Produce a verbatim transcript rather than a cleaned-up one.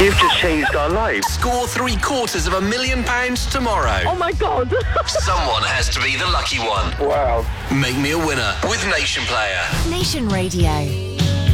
You've just changed our lives. Score three quarters of a million pounds tomorrow. Oh my God. Someone has to be the lucky one. Wow. Make me a winner with Nation Player. Nation Radio.